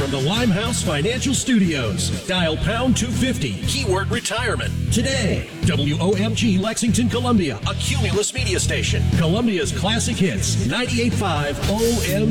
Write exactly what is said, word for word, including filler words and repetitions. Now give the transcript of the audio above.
from the Limehouse Financial Studios. Dial pound two fifty, keyword retirement. Today, W O M G Lexington, Columbia, a Cumulus media station. Columbia's classic hits, ninety-eight point five O M G.